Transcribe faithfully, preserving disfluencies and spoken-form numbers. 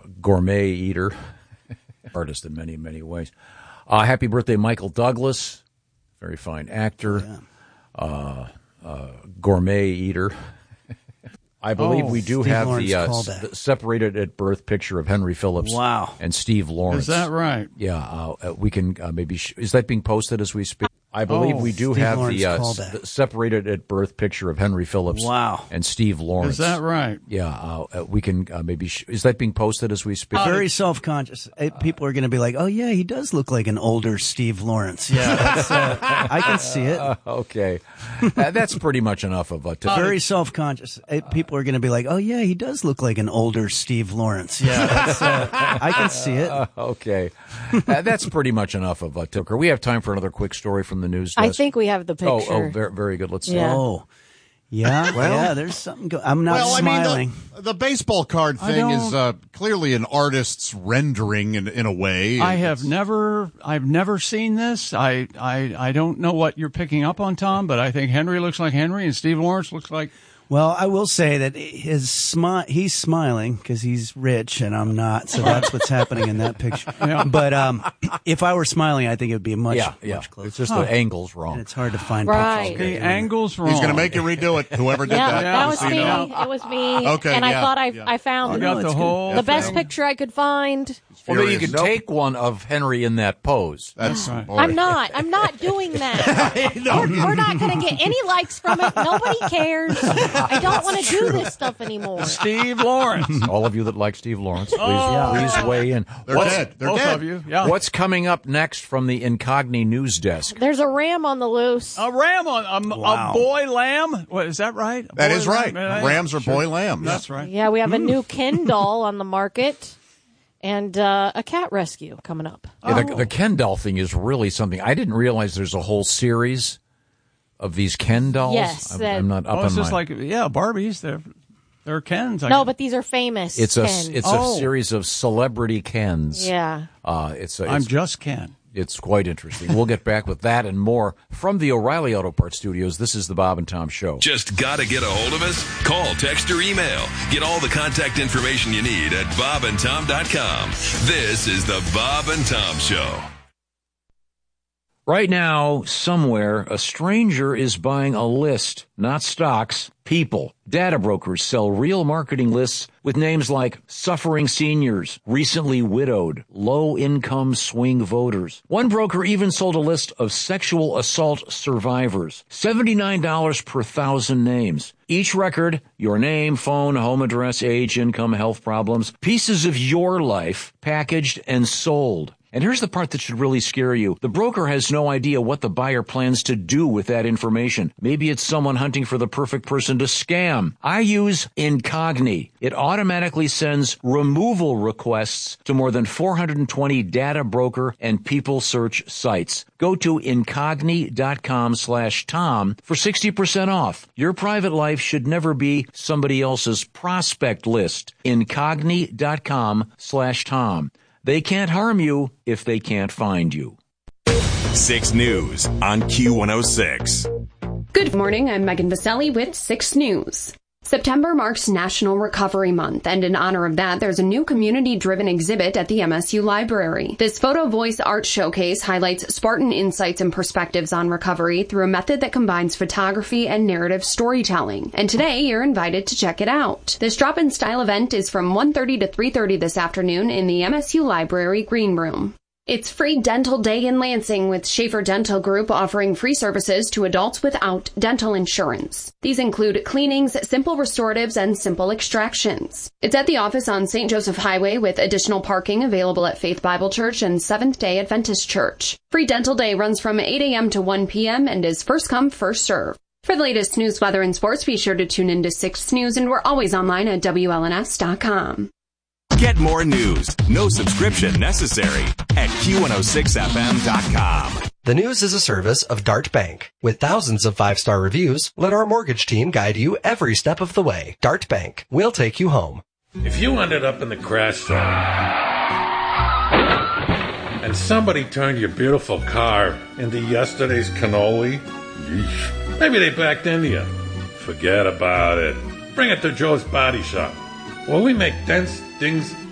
gourmet eater, artist in many, many ways. Uh, happy birthday, Michael Douglas, very fine actor, Yeah. uh, uh, gourmet eater. I believe Oh, we do Steve have Lawrence the, uh, callback. s- separated at birth picture of Henry Phillips Wow. and Steve Lawrence. Is that right? Yeah, uh, uh, we can uh, maybe. Sh- is that being posted as we speak? I believe Oh, we do Steve have Lawrence the, uh, callback. s- the separated at birth picture of Henry Phillips Wow. and Steve Lawrence. Is that right? Yeah, uh, uh, we can uh, maybe. Sh- is that being posted as we speak? Very self-conscious. Uh, People are going to be like, "Oh yeah, he does look like an older Steve Lawrence." Yeah, that's, uh, I can see it. Uh, okay, uh, that's pretty much enough of a. T- Very self-conscious. Uh, People are going to be like, "Oh yeah, he does look like an older Steve Lawrence." Yeah, that's, uh, I can see it. Uh, okay, uh, that's pretty much enough of a ticker. We have time for another quick story from the news desk. I think we have the Oh, picture. oh, very, very good. Let's see. Yeah. Oh, yeah, yeah. There's something. Go- I'm not well, smiling. I mean, the, the baseball card I thing don't- is uh, clearly an artist's rendering in, in a way. I have It's- never, I've never seen this. I, I, I don't know what you're picking up on, Tom, but I think Henry looks like Henry and Steve Lawrence looks like. Well, I will say that his smi- he's smiling because he's rich and I'm not, so that's what's happening in that picture. Yeah. But um, if I were smiling, I think it would be much, Yeah, yeah. much closer. It's just the angle's wrong. And it's hard to find Right. pictures. The angle's wrong. He's going to make you redo it, whoever did Yeah, that. that was So you me. know. It was me. Okay, and I yeah, thought I yeah. I found I it. got it's the good. whole. the best thing. picture I could find. Well, maybe you could Nope. take one of Henry in that pose. That's Right. boy. I'm not. I'm not doing that. we're, we're not going to get any likes from it. Nobody cares. I don't want to do this stuff anymore. Steve Lawrence. All of you that like Steve Lawrence, please, Oh. please weigh in. They're What's, dead. They're Both dead. of you. Yeah. what's coming up next from the Incogni news desk? There's a ram on the loose. A ram on a, Wow. a boy lamb. What is that right? A That boy is right. lamb? Rams are boy lambs. That's right. Yeah, we have a new Ken doll on the market and uh, a cat rescue coming up. Yeah, the, the Ken doll thing is really something. I didn't realize there's a whole series of these Ken dolls. Yes, I'm, that- I'm not up Oh, it's on just my. like yeah, Barbies. They're they're Kens. I No, guess. but these are famous it's a Kens. it's Oh. a series of celebrity Kens. Yeah. Uh, it's a, I'm it's, just Ken. it's quite interesting. We'll get back with that and more from the O'Reilly Auto Parts Studios. This is the Bob and Tom Show. Just gotta get a hold of us? Call, text, or email. Get all the contact information you need at bob and tom dot com. This is the Bob and Tom Show. Right now, somewhere, a stranger is buying a list, not stocks, people. Data brokers sell real marketing lists with names like suffering seniors, recently widowed, low-income swing voters. One broker even sold a list of sexual assault survivors. seventy-nine dollars per thousand names. Each record, your name, phone, home address, age, income, health problems, pieces of your life, packaged and sold. And here's the part that should really scare you. The broker has no idea what the buyer plans to do with that information. Maybe it's someone hunting for the perfect person to scam. I use Incogni. It automatically sends removal requests to more than four hundred twenty data broker and people search sites. Go to incogni.com slash Tom for sixty percent off. Your private life should never be somebody else's prospect list. Incogni.com slash Tom. They can't harm you if they can't find you. six News on Q one oh six. Good morning, I'm Megan Vaselli with six News. September marks National Recovery Month, and in honor of that, there's a new community-driven exhibit at the M S U Library. This Photo Voice art showcase highlights Spartan insights and perspectives on recovery through a method that combines photography and narrative storytelling. And today, you're invited to check it out. This drop-in style event is from one thirty to three thirty this afternoon in the M S U Library Green Room. It's Free Dental Day in Lansing, with Schaefer Dental Group offering free services to adults without dental insurance. These include cleanings, simple restoratives, and simple extractions. It's at the office on Saint Joseph Highway, with additional parking available at Faith Bible Church and Seventh-day Adventist Church. Free Dental Day runs from eight a.m. to one p.m. and is first come, first serve. For the latest news, weather, and sports, be sure to tune in to six News, and we're always online at W L N S dot com. Get more news, no subscription necessary, at Q one oh six F M dot com. The News is a service of Dart Bank. With thousands of five-star reviews, let our mortgage team guide you every step of the way. Dart Bank. We'll take you home. If you ended up in the crash zone and somebody turned your beautiful car into yesterday's cannoli, yeesh, maybe they backed into you. Forget about it. Bring it to Joe's Body Shop, where we make dents, dings,